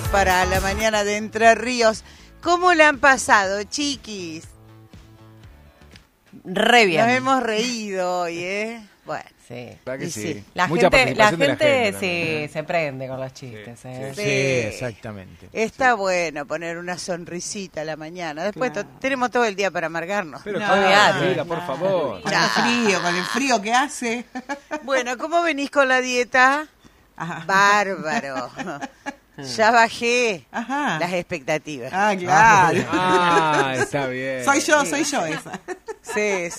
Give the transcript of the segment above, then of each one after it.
para la mañana de Entre Ríos. ¿Cómo la han pasado, chiquis? Re bien. Nos hemos reído hoy, ¿eh? Bueno. Sí. ¿Verdad que sí? La Mucha gente participación sí, se prende con los chistes. Sí, exactamente. Está bueno poner una sonrisita a la mañana. Después tenemos todo el día para amargarnos. Pero No, claro, olvidate. mira, por favor. Con el frío que hace. Bueno, ¿cómo venís con la dieta? Ajá. Bárbaro. Ya bajé Ajá. las expectativas. Ah, claro. Está bien. Soy yo esa. Sí.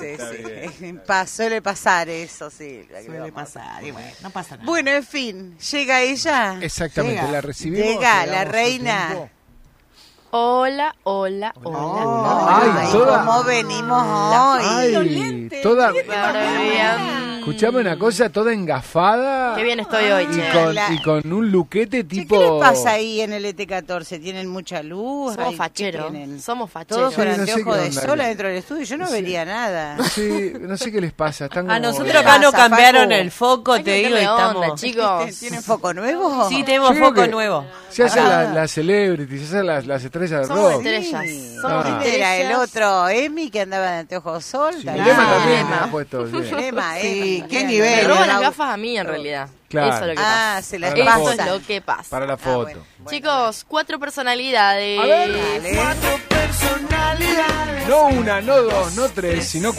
Suele pasar eso, sí. Suele pasar, y bueno, no pasa nada. Bueno, en fin, llega ella. Exactamente, Llega. la recibimos. Llega le la damos su reina. tiempo. Hola. Ay, toda- ¿cómo venimos hoy? Ay, toda... Bien. Escuchame una cosa, toda engafada. Qué bien estoy hoy, che. Y con un luquete Che, tipo... ¿qué les pasa ahí en el ET14? ¿Tienen mucha luz? Somos Ay, facheros. ¿qué tienen? Somos Todos facheros. con Sí, no sé anteojos qué de onda. sol dentro del estudio. Yo no vería nada. No sé qué les pasa. Están A como- nosotros ¿Qué acá no pasa, cambiaron Facu? el foco, Hay te que digo, y meterle onda, estamos... chicos. ¿Tienen foco nuevo? Sí, tenemos Yo creo foco que nuevo. Se hacen Acá. las celebrities, se hacen las estrellas de Somos rock. estrellas. Sí. Somos Ah. ¿Quién era el estrellas. otro? Emi, que andaba de anteojos sol. Sí, también. Lema también Lema. me ha puesto. Sí. Lema, Sí, qué Mira, nivel. Me no, roban no, las no. gafas a mí, en realidad. Claro. Eso es lo que pasa. Ah, se las Para la Eso pasa. es lo que pasa. Para la foto. bueno. Chicos, 4 personalidades. A ver. Dale. No una, no dos, no tres, sino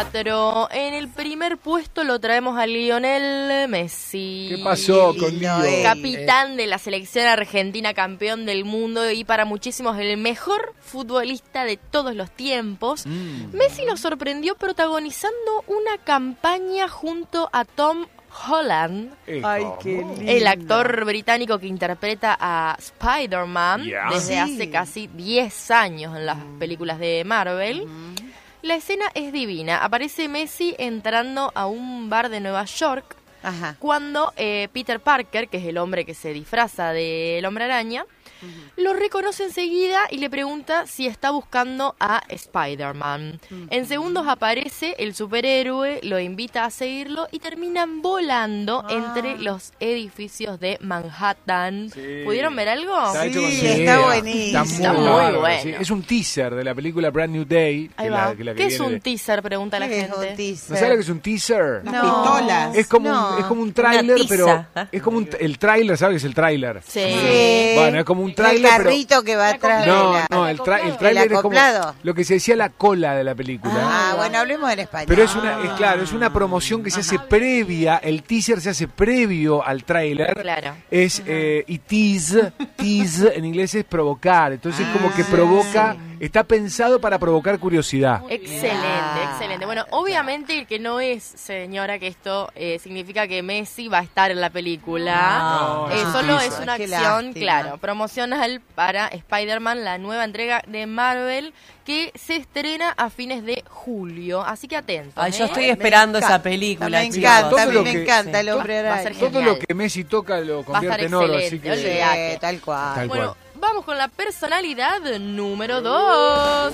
4. En el primer puesto lo traemos a Lionel Messi. ¿Qué pasó con Lindo, Lío? Capitán de la selección argentina, campeón del mundo y para muchísimos el mejor futbolista de todos los tiempos. Messi nos sorprendió protagonizando una campaña junto a Tom Holland, Ay, qué lindo. el actor británico que interpreta a Spider-Man Yeah. desde Sí. hace casi 10 años en las películas de Marvel. La escena es divina. Aparece Messi entrando a un bar de Nueva York Ajá. cuando Peter Parker, que es el hombre que se disfraza del Hombre Araña, lo reconoce enseguida y le pregunta si está buscando a Spider-Man. En segundos aparece el superhéroe, lo invita a seguirlo y terminan volando entre los edificios de Manhattan. Sí. ¿Pudieron ver algo? Está hecho con Sí, idea. está buenísimo. Está muy bárbaro, bueno. sí. Es un teaser de la película Brand New Day. Ahí que va. la que ¿Qué es viene un de- teaser? Pregunta la ¿Qué es gente. un teaser? ¿No sabes lo que es un teaser? Las No. pistolas. Es como, No. es como un tráiler, Una pero tiza. es como el tráiler, ¿sabes qué es el tráiler? Sí. Sí. Bueno, es como un El tráiler, pero... carrito que va atrás. No, de la- no, el tráiler es como acoplado. lo que se decía la cola de la película. Ah, bueno, hablemos en español. Pero es una promoción que se hace previa, el teaser se hace previo al tráiler. Claro. Es y tease en inglés es provocar, entonces como que provoca, está pensado para provocar curiosidad. Excelente, excelente. Bueno, obviamente que no es, señora, que esto significa que Messi va a estar en la película. No, es un Solo teaser. es una Qué acción, lástima. claro, promocional para Spider-Man, la nueva entrega de Marvel, que se estrena a fines de julio. Así que atentos. Ay, yo ¿eh? estoy esperando esa Me película, chicos. encanta, Todo a mí lo me que- encanta el sí. Hombre Va a ser Araña. Todo genial. lo que Messi toca lo Va a convierte estar en oro, así excelente, que olvidate. Sí, tal cual. Tal Bueno, cual. vamos con la personalidad número 2.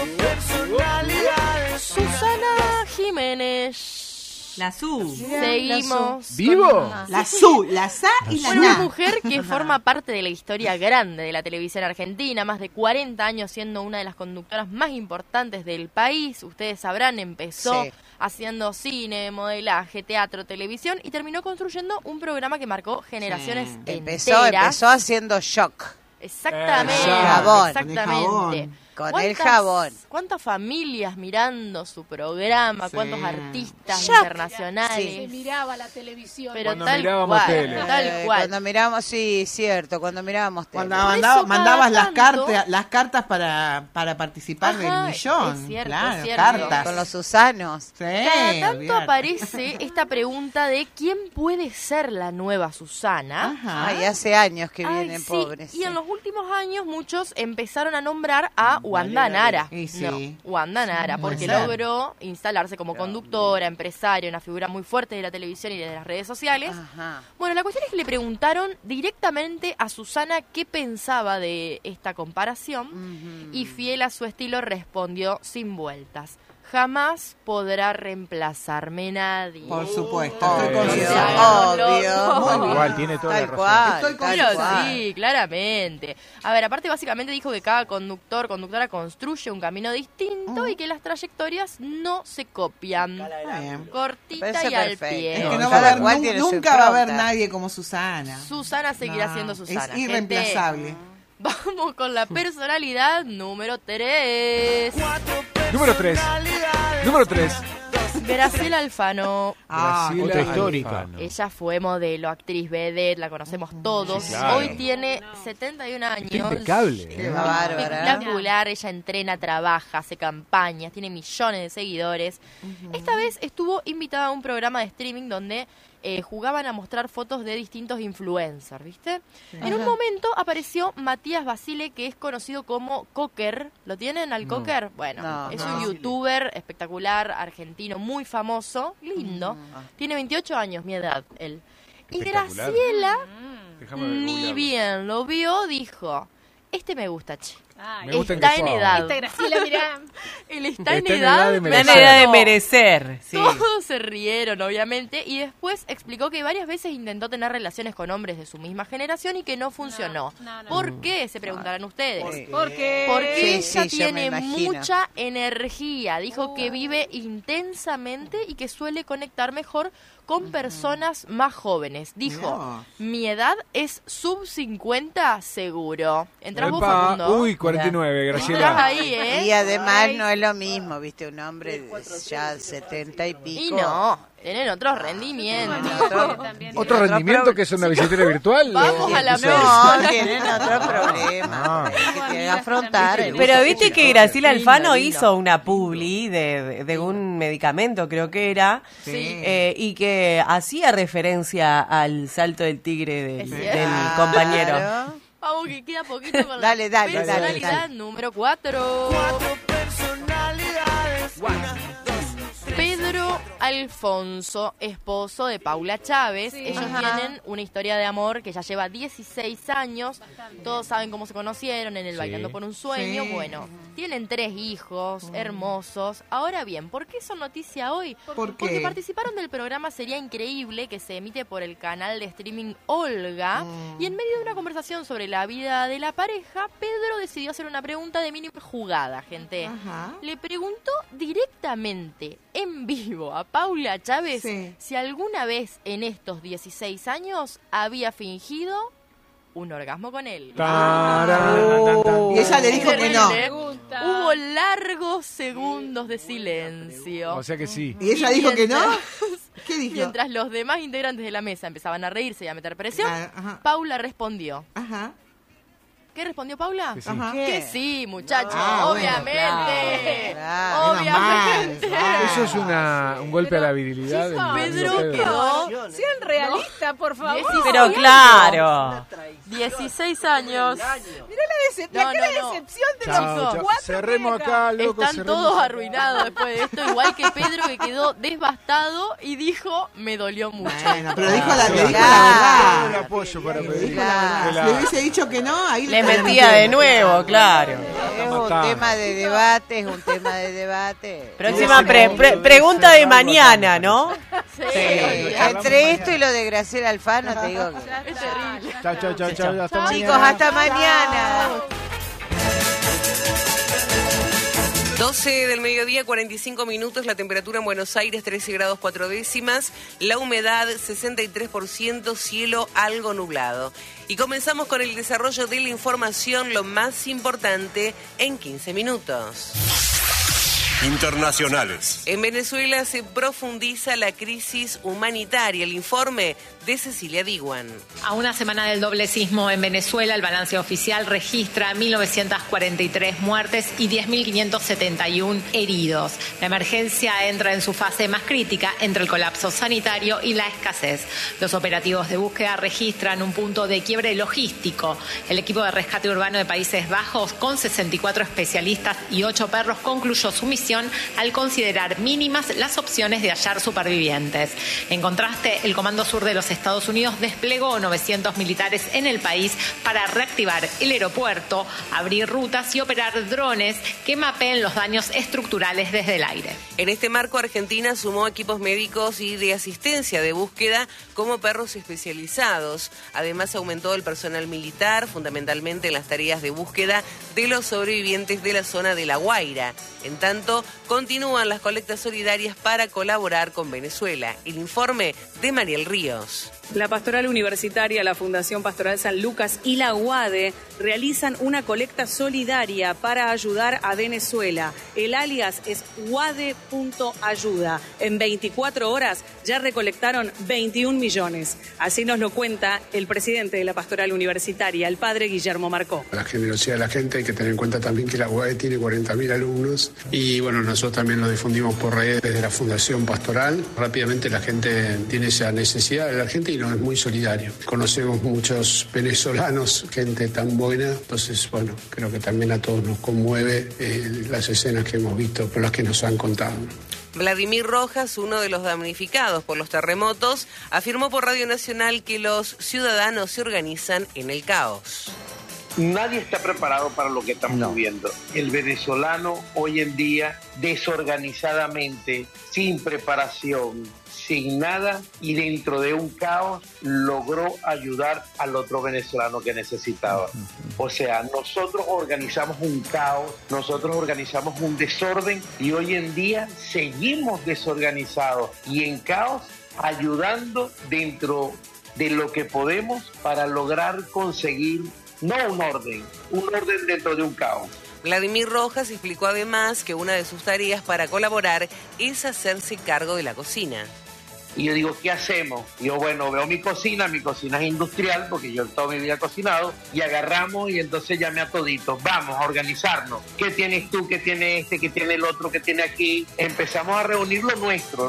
Susana Jiménez. La Su. Seguimos. ¿Vivo? La Su, la Sa y la Bueno, una Na. mujer que forma parte de la historia grande de la televisión argentina, más de 40 años siendo una de las conductoras más importantes del país. Ustedes sabrán, empezó Sí. haciendo cine, modelaje, teatro, televisión y terminó construyendo un programa que marcó generaciones Empezó enteras. haciendo shock. Exactamente. Jabón. Exactamente. Con el ¿Cuántas- jabón. ¿Cuántas familias mirando su programa? Sí. ¿Cuántos artistas Shock. internacionales? Sí. Se miraba la televisión. Pero Cuando tal mirábamos cual, tele. tal cual. Cuando mirábamos, sí, cierto, cuando mirábamos tele. Cuando Por eso cada mandabas tanto- las cartas para participar Ajá, del millón. es cierto, claro, es cierto. cartas. Con los Susanos. Sí, Cada tanto olvídate. aparece esta pregunta de quién puede ser la nueva Susana. Ajá. Ay, hace años que Ay, vienen sí, pobres. Y sí. en los últimos años muchos empezaron a nombrar a Wanda Nara. Y sí. No, Wanda Nara, Puede porque ser. logró instalarse como conductora, empresaria, una figura muy fuerte de la televisión y de las redes sociales. Ajá. Bueno, la cuestión es que le preguntaron directamente a Susana qué pensaba de esta comparación y fiel a su estilo respondió sin vueltas. jamás podrá reemplazarme nadie. Por supuesto, Obvio. estoy con Obvio, Susana. obvio. Muy Igual, tiene toda la Tal razón. cual, Estoy con Pero Susana. sí, claramente. A ver, aparte básicamente dijo que cada conductora construye un camino distinto y que las trayectorias no se copian. Está bien. Cortita Parece y al perfecto. pie. Es que No, no va a cada haber, cual tiene su nunca va a haber impronta. nadie como Susana. Susana seguirá No, siendo Susana. Es gente. irreemplazable. Vamos con la personalidad número 3. Número 3. Número 3. Graciela Alfano. Graciela otra histórica. Alfano. Ella fue modelo, actriz, vedette, la conocemos todos. Sí, claro. Hoy tiene 71 años. Impecable. Qué bárbara. Espectacular, ella entrena, trabaja, hace campañas, tiene millones de seguidores. Esta vez estuvo invitada a un programa de streaming donde jugaban a mostrar fotos de distintos influencers, ¿viste? En un momento apareció Matías Basile, que es conocido como Cocker. ¿Lo tienen al Cocker? Bueno, No, es no. un youtuber espectacular, argentino, muy famoso, lindo. Tiene 28 años, mi edad, él. Y Espectacular. Graciela, Déjame ver, ni googlearlo. bien lo vio, dijo, este me gusta, che. Me gusta Está que en fue. edad. Esta Graciela, mirá. Él está en Está en edad, edad de pero Está en merecer. edad de no. merecer. Sí. Todos se rieron, obviamente, y después explicó que varias veces intentó tener relaciones con hombres de su misma generación y que no funcionó. no. ¿Por qué? Se preguntarán ustedes. Porque Porque Sí, ella sí, yo me tiene imagino. mucha energía. Dijo que vive intensamente y que suele conectar mejor con personas más jóvenes. Dijo, Mirá. mi edad es sub 50 seguro. ¿Entrás vos, Epa, Facundo? uy, 49, Entrás Graciela. ahí, ¿eh? Y además no es lo mismo, viste, un hombre de ya 70 y Y pico. no, tienen otros rendimientos. ¿Otro rendimiento que es una billetera virtual? Vamos ¿O a la qué próxima. No, tienen otro problema. Ah. Hay que afrontar. Pero viste que Graciela Lindo, Alfano lindo. hizo una publi de un medicamento, creo que era, Sí. y que hacía referencia al salto del tigre Es del cierto. compañero. Claro. Vamos que queda poquito con Dale, la dale, personalidad dale. número 4. Pedro Alfonso, esposo de Paula Chávez. Ellos tienen una historia de amor que ya lleva 16 años. Todos saben cómo se conocieron en el Sí. Bailando por un Sueño. Sí. Bueno, tienen 3 hijos hermosos. Ahora bien, ¿por qué son noticia hoy? ¿Por Porque qué? participaron del programa Sería Increíble, que se emite por el canal de streaming Olga. Y en medio de una conversación sobre la vida de la pareja, Pedro decidió hacer una pregunta de mínima jugada, gente. Ajá. Le preguntó directamente, en vivo, a Paula Chávez Sí. si alguna vez en estos 16 años había fingido un orgasmo con él. Y ella le dijo que no. Terrible. Hubo largos segundos de silencio. O sea que sí. Y ella dijo que no. ¿Qué dijo? Mientras los demás integrantes de la mesa empezaban a reírse y a meter presión, Ajá. Paula respondió. Ajá. ¿Qué respondió Paula? Que sí. Ajá. Que sí, muchachos, Ah, bueno, obviamente. claro. Obviamente. Menos mal. Eso es un golpe a la virilidad. Pedro quedó Sean realistas, por favor. 16 Pero años. claro. 16 años. La No, cara de no, no. decepción de Chao, los chao. cuatro. Cerremos acá, loco. Están cerremos. todos arruinados después de esto, igual que Pedro, que quedó devastado y dijo, me dolió mucho. Bueno, pero dijo la, le dijo Claro. la Todo el verdad. apoyo para Le pedir. dijo la verdad. Si le hubiese dicho que no, ahí Le estaría mentía de mintiendo. nuevo, claro. Es un matando. tema de debate, es un tema de debate. Próxima pregunta de mañana, ¿no? Sí. Entre esto y lo de Graciela Alfano, te digo que... Es terrible. Chao, chao, chao, chao. Hasta Chicos, mañana. hasta mañana. 12 del mediodía, 45 minutos, la temperatura en Buenos Aires 13 grados 4 décimas, la humedad 63%, cielo algo nublado. Y comenzamos con el desarrollo de la información, lo más importante, en 15 minutos. Internacionales. En Venezuela se profundiza la crisis humanitaria. El informe de Cecilia Diwan. A una semana del doble sismo en Venezuela, el balance oficial registra 1.943 muertes y 10.571 heridos. La emergencia entra en su fase más crítica entre el colapso sanitario y la escasez. Los operativos de búsqueda registran un punto de quiebre logístico. El equipo de rescate urbano de Países Bajos, con 64 especialistas y 8 perros, concluyó su misión situación al considerar mínimas las opciones de hallar supervivientes. En contraste, el Comando Sur de los Estados Unidos desplegó 900 militares en el país para reactivar el aeropuerto, abrir rutas y operar drones que mapeen los daños estructurales desde el aire. En este marco, Argentina sumó equipos médicos y de asistencia de búsqueda como perros especializados. Además, aumentó el personal militar, fundamentalmente en las tareas de búsqueda de los sobrevivientes de la zona de La Guaira. En tanto, continúan las colectas solidarias para colaborar con Venezuela. El informe de Mariel Ríos. La Pastoral Universitaria, la Fundación Pastoral San Lucas y la UADE realizan una colecta solidaria para ayudar a Venezuela. El alias es UADE.ayuda. En 24 horas ya recolectaron 21 millones. Así nos lo cuenta el presidente de la Pastoral Universitaria, el padre Guillermo Marcó. La generosidad de la gente, hay que tener en cuenta también que la UADE tiene 40.000 alumnos y bueno, nosotros también lo difundimos por redes desde la Fundación Pastoral. Rápidamente la gente tiene esa necesidad, el argentino es muy solidario. Conocemos muchos venezolanos, gente tan buena, entonces bueno, creo que también a todos nos conmueve las escenas que hemos visto, por las que nos han contado. Vladimir Rojas, uno de los damnificados por los terremotos, afirmó por Radio Nacional que los ciudadanos se organizan en el caos. Nadie está preparado para lo que estamos viviendo. El venezolano hoy en día, desorganizadamente, sin preparación, sin nada y dentro de un caos, logró ayudar al otro venezolano que necesitaba. O sea, nosotros organizamos un caos, nosotros organizamos un desorden y hoy en día seguimos desorganizados y en caos, ayudando dentro de lo que podemos para lograr conseguir no un orden dentro de un caos. Vladimir Rojas explicó además que una de sus tareas para colaborar es hacerse cargo de la cocina. Y yo digo, ¿qué hacemos? Yo, bueno, veo mi cocina es industrial, porque yo toda mi vida he cocinado, y agarramos y entonces llamé a toditos, vamos a organizarnos. ¿Qué tienes tú? ¿Qué tiene este? ¿Qué tiene el otro? ¿Qué tiene aquí? Empezamos a reunir lo nuestro,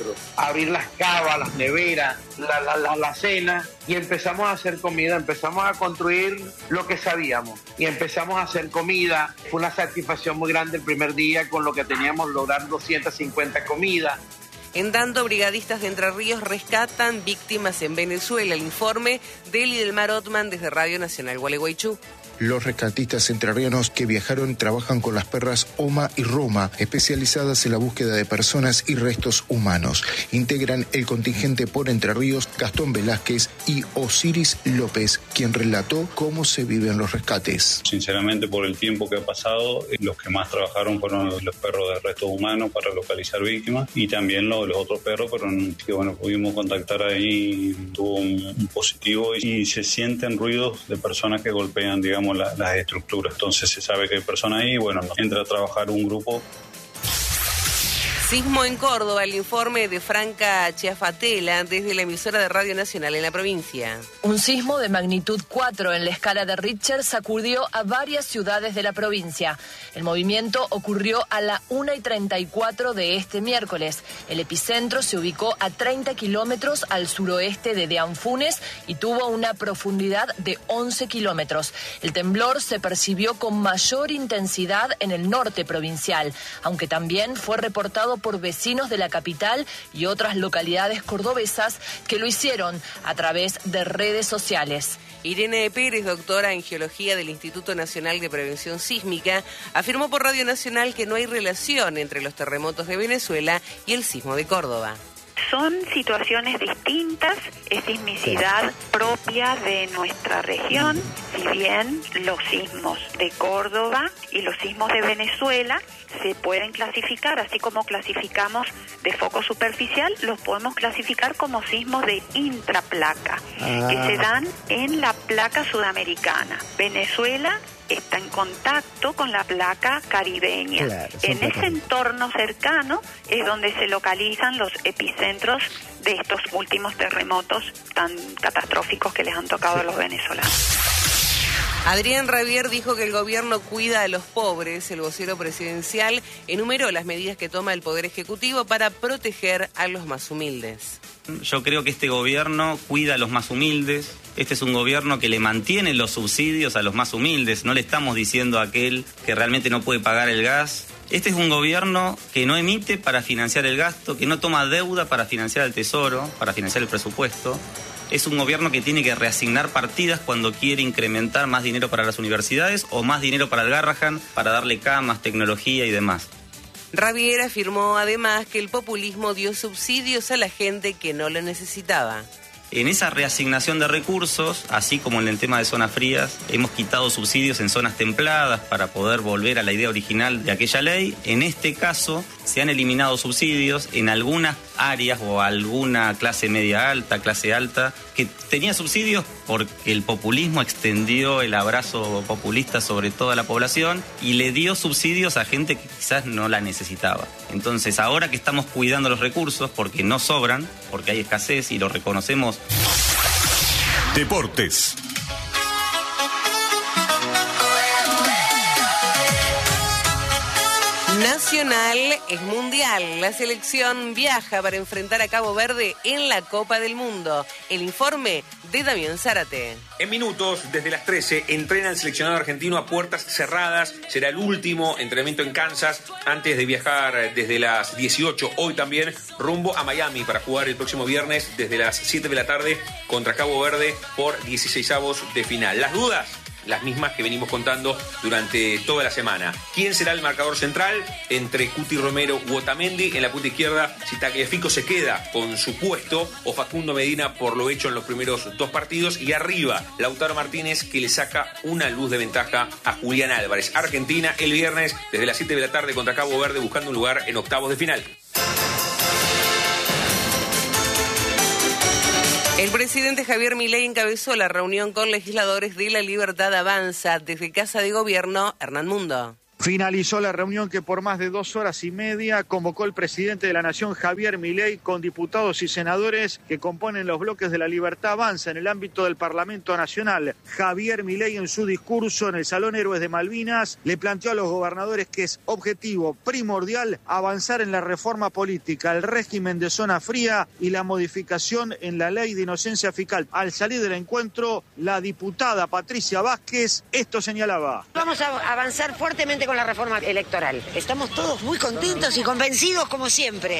a abrir las cavas, las neveras, la cena, y empezamos a hacer comida, empezamos a construir lo que sabíamos, y empezamos a hacer comida. Fue una satisfacción muy grande el primer día con lo que teníamos, lograr 250 comidas. En tanto, brigadistas de Entre Ríos rescatan víctimas en Venezuela. El informe de Lidelmar Ottman desde Radio Nacional Gualeguaychú. Los rescatistas entrerrianos que viajaron trabajan con las perras Oma y Roma, especializadas en la búsqueda de personas y restos humanos. Integran el contingente por Entre Ríos Gastón Velázquez y Osiris López, quien relató cómo se viven los rescates. Sinceramente, por el tiempo que ha pasado, los que más trabajaron fueron los perros de restos humanos para localizar víctimas y también los otros perros, pero que bueno, pudimos contactar ahí, tuvo un positivo y se sienten ruidos de personas que golpean, digamos, las estructuras. Entonces se sabe que hay personas ahí, bueno, entra a trabajar un grupo. Sismo en Córdoba, el informe de Franca Chiafatela desde la emisora de Radio Nacional en la provincia. Un sismo de magnitud 4 en la escala de Richter sacudió a varias ciudades de la provincia. El movimiento ocurrió a la 1:34 de este miércoles. El epicentro se ubicó a 30 kilómetros al suroeste de Deanfunes y tuvo una profundidad de 11 kilómetros. El temblor se percibió con mayor intensidad en el norte provincial, aunque también fue reportado por vecinos de la capital y otras localidades cordobesas que lo hicieron a través de redes sociales. Irene Pérez, doctora en Geología del Instituto Nacional de Prevención Sísmica, afirmó por Radio Nacional que no hay relación entre los terremotos de Venezuela y el sismo de Córdoba. Son situaciones distintas, es sismicidad propia de nuestra región, si bien los sismos de Córdoba y los sismos de Venezuela se pueden clasificar, así como clasificamos de foco superficial, los podemos clasificar como sismos de intraplaca, que se dan en la placa sudamericana. Venezuela está en contacto con la placa caribeña. Claro, en ese entorno cercano es donde se localizan los epicentros de estos últimos terremotos tan catastróficos que les han tocado a los venezolanos. Adrián Rabier dijo que el gobierno cuida a los pobres. El vocero presidencial enumeró las medidas que toma el Poder Ejecutivo para proteger a los más humildes. Yo creo que este gobierno cuida a los más humildes. Este es un gobierno que le mantiene los subsidios a los más humildes. No le estamos diciendo a aquel que realmente no puede pagar el gas Este es un gobierno que no emite para financiar el gasto, que no toma deuda para financiar el tesoro, para financiar el presupuesto. Es un gobierno que tiene que reasignar partidas cuando quiere incrementar más dinero para las universidades o más dinero para el Garrahan, para darle camas, tecnología y demás. Ravier afirmó además que el populismo dio subsidios a la gente que no lo necesitaba. En esa reasignación de recursos, así como en el tema de zonas frías, hemos quitado subsidios en zonas templadas para poder volver a la idea original de aquella ley. En este caso, se han eliminado subsidios en algunas áreas o alguna clase media alta, clase alta, que tenía subsidios porque el populismo extendió el abrazo populista sobre toda la población y le dio subsidios a gente que quizás no la necesitaba. Entonces, ahora que estamos cuidando los recursos, porque no sobran, porque hay escasez y lo reconocemos. Deportes. Nacional es mundial. La selección viaja para enfrentar a Cabo Verde en la Copa del Mundo. El informe de Damián Zárate. En minutos, desde las 13, entrena el seleccionado argentino a puertas cerradas. Será el último entrenamiento en Kansas antes de viajar desde las 18, hoy también, rumbo a Miami para jugar el próximo viernes desde las 7 de la tarde contra Cabo Verde por 16avos de final. Las dudas, las mismas que venimos contando durante toda la semana. ¿Quién será el marcador central? Entre Cuti Romero u Otamendi. En la punta izquierda, si Tagliafico se queda con su puesto o Facundo Medina por lo hecho en los primeros 2 partidos. Y arriba, Lautaro Martínez, que le saca una luz de ventaja a Julián Álvarez. Argentina el viernes desde las 7 de la tarde contra Cabo Verde, buscando un lugar en octavos de final. El presidente Javier Milei encabezó la reunión con legisladores de La Libertad Avanza. Desde Casa de Gobierno, Hernán Mundo. Finalizó la reunión que por más de 2 horas y media convocó el presidente de la Nación, Javier Milei, con diputados y senadores que componen los bloques de La Libertad Avanza en el ámbito del Parlamento Nacional. Javier Milei, en su discurso en el Salón Héroes de Malvinas, le planteó a los gobernadores que es objetivo primordial avanzar en la reforma política, el régimen de zona fría y la modificación en la ley de inocencia fiscal. Al salir del encuentro, la diputada Patricia Vázquez esto señalaba. Vamos a avanzar fuertemente con la reforma electoral. Estamos todos muy contentos y convencidos como siempre.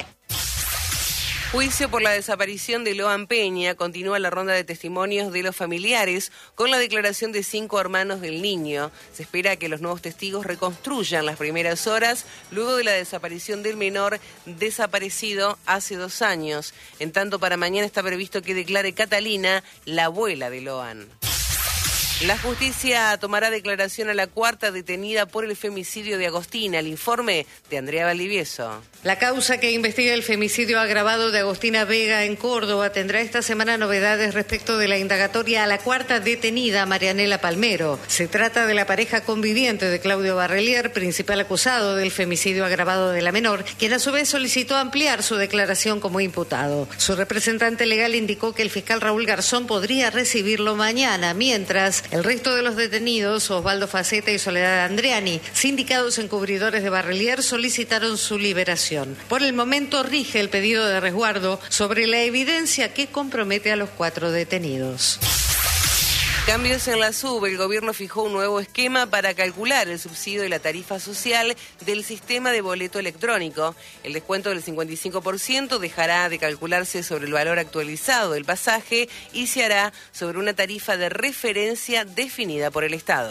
Juicio por la desaparición de Loan Peña. Continúa la ronda de testimonios de los familiares con la declaración de 5 hermanos del niño. Se espera que los nuevos testigos reconstruyan las primeras horas luego de la desaparición del menor desaparecido hace 2 años. En tanto, para mañana está previsto que declare Catalina, la abuela de Loan. La justicia tomará declaración a la 4ª detenida por el femicidio de Agostina. El informe de Andrea Valdivieso. La causa que investiga el femicidio agravado de Agostina Vega en Córdoba tendrá esta semana novedades respecto de la indagatoria a la 4ª detenida, Marianela Palmero. Se trata de la pareja conviviente de Claudio Barrelier, principal acusado del femicidio agravado de la menor, quien a su vez solicitó ampliar su declaración como imputado. Su representante legal indicó que el fiscal Raúl Garzón podría recibirlo mañana, mientras el resto de los detenidos, Osvaldo Faceta y Soledad Andreani, sindicados encubridores de Barrelier, solicitaron su liberación. Por el momento rige el pedido de resguardo sobre la evidencia que compromete a los 4 detenidos. Cambios en la SUB. El gobierno fijó un nuevo esquema para calcular el subsidio de la tarifa social del sistema de boleto electrónico. El descuento del 55% dejará de calcularse sobre el valor actualizado del pasaje y se hará sobre una tarifa de referencia definida por el Estado.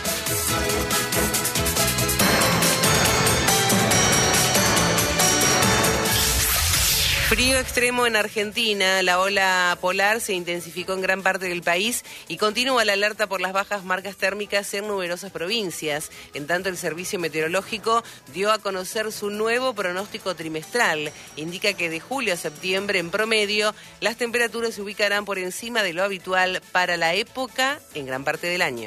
Frío extremo en Argentina. La ola polar se intensificó en gran parte del país y continúa la alerta por las bajas marcas térmicas en numerosas provincias. En tanto, el Servicio Meteorológico dio a conocer su nuevo pronóstico trimestral. Indica que de julio a septiembre, en promedio, las temperaturas se ubicarán por encima de lo habitual para la época en gran parte del año.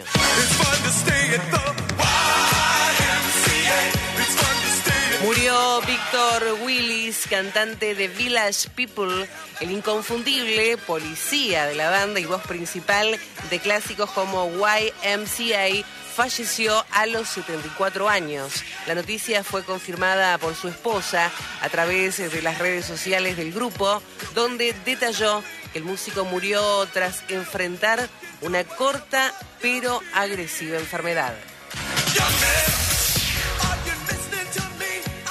Murió Víctor Willis, cantante de Village People, el inconfundible policía de la banda y voz principal de clásicos como YMCA. Falleció a los 74 años. La noticia fue confirmada por su esposa a través de las redes sociales del grupo, donde detalló que el músico murió tras enfrentar una corta pero agresiva enfermedad.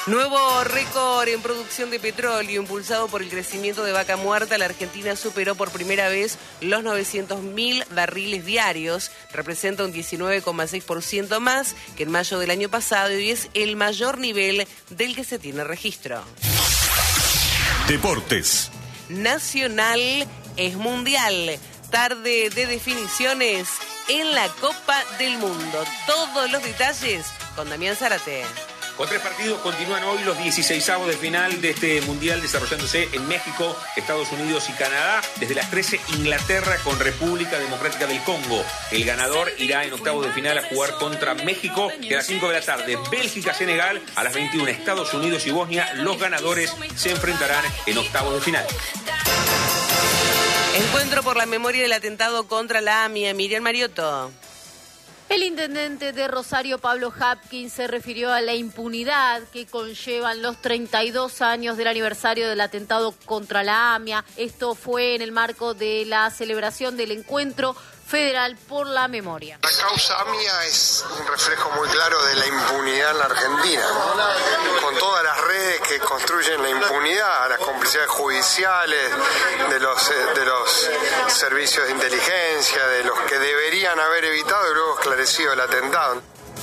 Nuevo récord en producción de petróleo, impulsado por el crecimiento de Vaca Muerta. La Argentina superó por primera vez los 900.000 barriles diarios. Representa un 19,6% más que en mayo del año pasado y es el mayor nivel del que se tiene registro. Deportes. Nacional es mundial. Tarde de definiciones en la Copa del Mundo. Todos los detalles con Damián Zárate. Con 3 partidos continúan hoy los 16avos de final de este mundial desarrollándose en México, Estados Unidos y Canadá. Desde las 13, Inglaterra con República Democrática del Congo. El ganador irá en octavos de final a jugar contra México. Y a las 5 de la tarde, Bélgica-Senegal. A las 21, Estados Unidos y Bosnia. Los ganadores se enfrentarán en octavos de final. Encuentro por la memoria del atentado contra la AMIA. Miriam Mariotto. El intendente de Rosario, Pablo Hapkin, se refirió a la impunidad que conllevan los 32 años del aniversario del atentado contra la AMIA. Esto fue en el marco de la celebración del Encuentro Federal por la Memoria. La causa AMIA es un reflejo muy claro de la impunidad en la Argentina, ¿no? Con todas las redes que construyen la impunidad, las complicidades judiciales, de los servicios de inteligencia, de los que deberían haber evitado y luego esclarecido el atentado.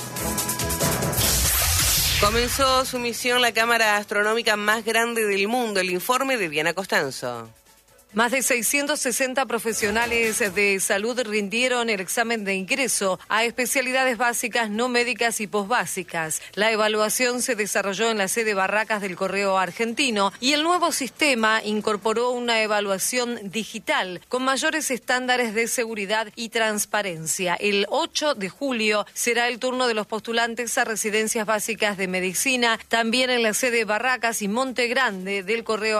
Comenzó su misión la cámara astronómica más grande del mundo. El informe de Diana Costanzo. Más de 660 profesionales de salud rindieron el examen de ingreso a especialidades básicas, no médicas y posbásicas. La evaluación se desarrolló en la sede Barracas del Correo Argentino y el nuevo sistema incorporó una evaluación digital con mayores estándares de seguridad y transparencia. El 8 de julio será el turno de los postulantes a residencias básicas de medicina, también en la sede Barracas y Monte Grande del Correo